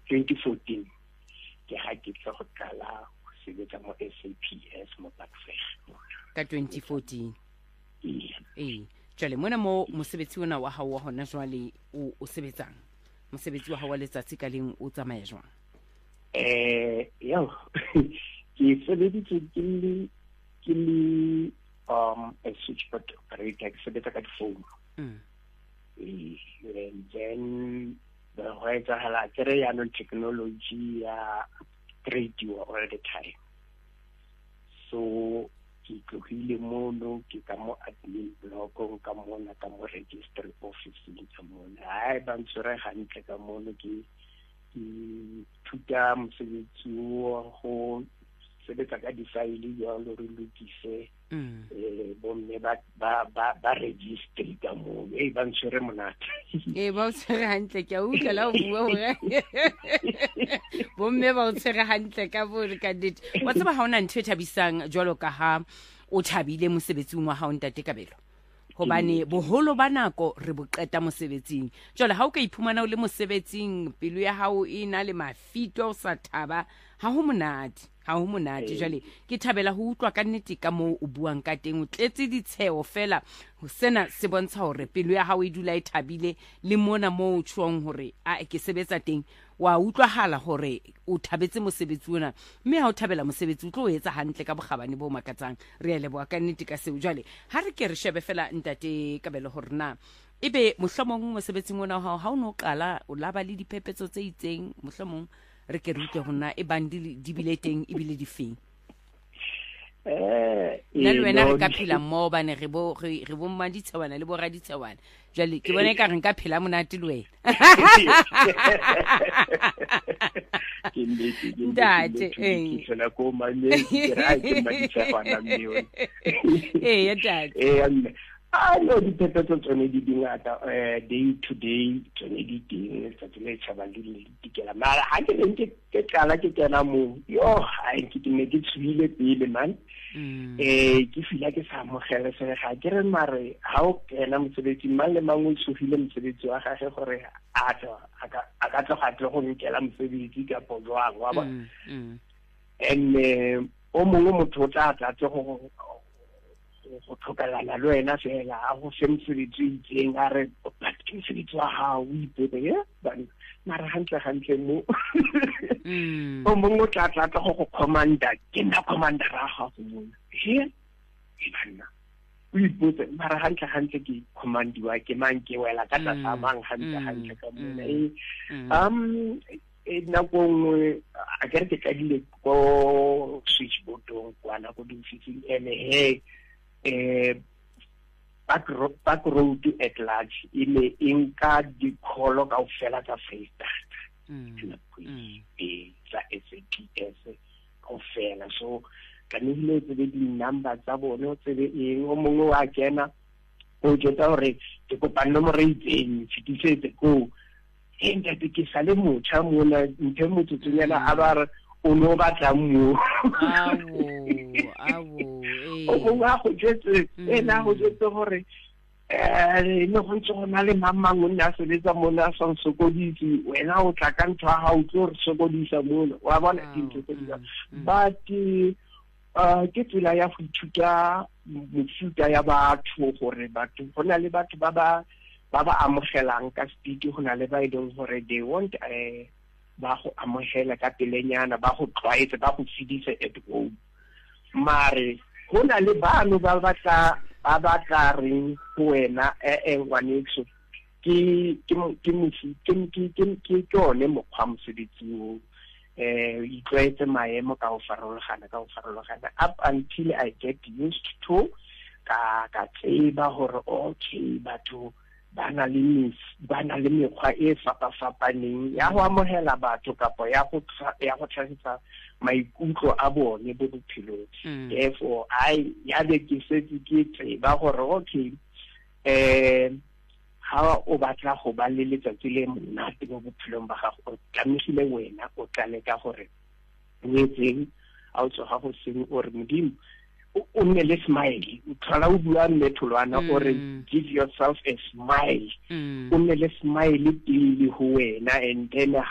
2014 ke ha ke tla go qala go sebetsa mo SAPS mo Backfair ka 2014. Jwale mona mo mosebetsi ona wa hao wa hona jwale o sebetsang mosebetsi wa hao wa letsatsi ka leng o tsamaya jwang? Ke sebeditse ke le a switchboard operator, ke sebetsa ka di-phone. And then the way hala kere yaanong technology ya radio all the time. So ke tlogile mono ke ka mo admin block ka mona ka mo registry office ka mona ai ba ntshwere hantle ka mono ke thuta mosebetsi wa go sebetsa ka di-file jalo re lokise bomme ba registry ka mono ba ntshwere monate ba o tshwere hantle ke a utlwa la o bua hore bomme ba o tshwere hantle ka bone ka dite wa tseba ha ona ntho e thabisang jwalo ka ha o thabile mosebetsing wa hao ntate Kabelo hobane boholo ba nako re bo qeta mosebetsing jwale ha o ka iphumana o le mosebetsing pelo ya hao e na le mafito o sa thaba ha ho monate jwale ke thabela ho utlwa ka nnete ka mo o buang ka teng o tletse ditsheo fela ho sena se bontsha hore pelo ya hao e dula e thabile le mona mo o tshwong hore a ke sebetsa teng wa utlwahala hore o thabetse mosebetsi ona mme ha o thabela mosebetsi o tlo o etsa hantle ka bogabane bo makatsang re ele boa ka nnete ka seo jwale ha re ke re shebe fela ntate Kabelo hore na ebe mohlomong mosebetsing ona ha o no qala o laba le diphephetso tse itseng mohlomong re ke re utlwe hona e bang di bile teng e bile di feng nna le wena re ka phela mmoho bane re bo mma ditshewana le bo ra ditshewana jwale ke bona e ka re nka phela monate le wena ntate no diphephetso tsone di dingata day to day tsone di teng tsa tsela tshaba le dikela mara ha ke neng ke qala ke kena mo ke ne ke tswile pele man ke fila ke sa mogele se ga ke re mare ha o kena mosebetsi mang le mang o tsogile mosebetsi wa gagwe gore a ka tloga go nkela mosebetsi ka pozwang wa ba o mongwe motho o tla go tlhokelana le wena fela a go fe mosebetsi itseng a re ke mosebetsi wa hao o ipete mara hantle mo o mongwe o tla go commander ke nna commander ra gago mona banna o ipotse mara hantle ke commandiwa ke mang ke wela ka tsa mang hantle ka mona nako nngwe a kere ke tladile ko switchboardong kwana ko di-officing back road at large ile inka dikholo ka ofela tsa Freestata tsa SAPS ofela so kanile tse di number tsa bone tse eng o mongwe wa kena o jeta hore ke kopa nomoro itseng fitisetse ko ente ke sale motho mona nthe motho tsonyana a ba re o no batla mo o ga go jetse ena go jetse gore no go ntse go na le mamang o nna sebetsa mona sa sokodisi wena o tla ka ntho ha o tlo re sokodisa mona wa bona dintho tse dingwe but ke tsela ya go ithuta mefuta ya batho gore batho go na le batho ba ba amogelang ka speed go na le ba idong gore they want ba go amogela ka pelenyana ba go tlwaetse ba go fedisa at home mare go na le bano ba batla reng go wena ngwanetso ke one mokgwa mosebetsi o itlwaetse maemo ka go farologana up until I get used to ka tseba gore okay batho ba na le mekgwa e fapaneng ya go amogela batho kapo ya go tlhagisa maikutlo a bone bo bophelong therefore ya be ke setse ke tseba gore okay ha o batla go ba le letsatsi le monate mo bophelong ba gago o tlamehile wena o tlale ka gore o etseng a o tsoga go seng o re modimo o nne le smile o tlhola o bua mmetholwana or give yourself a smile o nne le smile pele ho wena and then